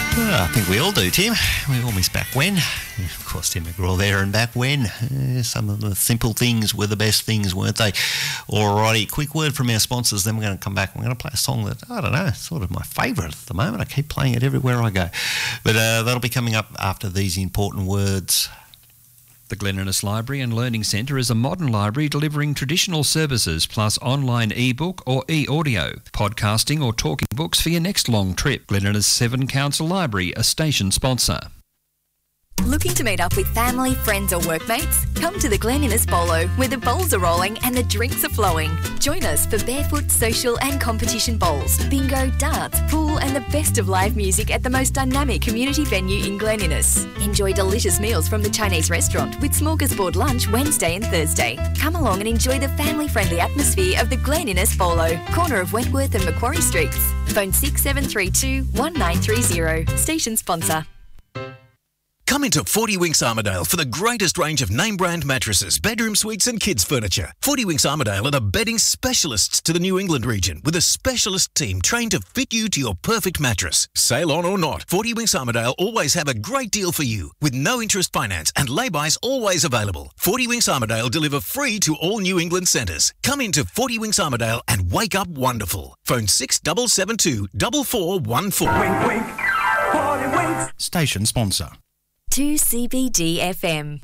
Well, I think we all do, Tim. We all miss back when. Of course, Tim McGraw there and back when. Some of the simple things were the best things, weren't they? Alrighty, quick word from our sponsors, then we're going to come back and we're going to play a song that, I don't know, it's sort of my favourite at the moment. I keep playing it everywhere I go. But that'll be coming up after these important words. The Glen Innes Library and Learning Centre is a modern library delivering traditional services plus online e-book or e-audio, podcasting or talking books for your next long trip. Glen Innes 7 Council Library, a station sponsor. Looking to meet up with family, friends or workmates? Come to the Glen Innes Bolo, where the bowls are rolling and the drinks are flowing. Join us for barefoot, social and competition bowls, bingo, darts, pool and the best of live music at the most dynamic community venue in Glen Innes. Enjoy delicious meals from the Chinese restaurant with smorgasbord lunch Wednesday and Thursday. Come along and enjoy the family-friendly atmosphere of the Glen Innes Bolo, corner of Wentworth and Macquarie Streets. Phone 6732 1930. Station sponsor. Come into 40 Winks Armidale for the greatest range of name-brand mattresses, bedroom suites and kids' furniture. 40 Winks Armidale are the bedding specialists to the New England region with a specialist team trained to fit you to your perfect mattress. Sale on or not, 40 Winks Armidale always have a great deal for you with no interest finance and lay-bys always available. 40 Winks Armidale deliver free to all New England centres. Come into 40 Winks Armidale and wake up wonderful. Phone 6772 4414. Wink, wink. 40 Winks. Station sponsor. 2CBD FM.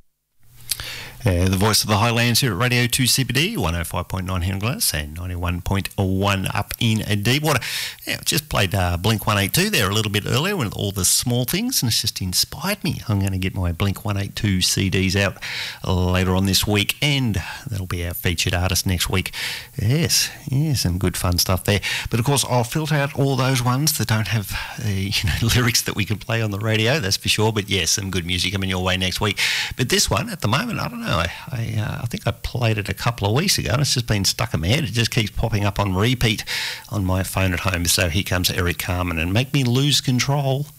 The voice of the Highlands here at Radio 2CBD, 105.9 here in Gladys and 91.1 up in Deepwater. Yeah, just played Blink-182 there a little bit earlier with all the small things, and it's just inspired me. I'm going to get my Blink-182 CDs out later on this week, and that'll be our featured artist next week. Yes, some good fun stuff there. But of course, I'll filter out all those ones that don't have lyrics that we can play on the radio, that's for sure. But yes, some good music coming your way next week. But this one, at the moment, I don't know. I think I played it a couple of weeks ago and it's just been stuck in my head. It just keeps popping up on repeat on my phone at home. So here comes Eric Carmen and Make Me Lose Control.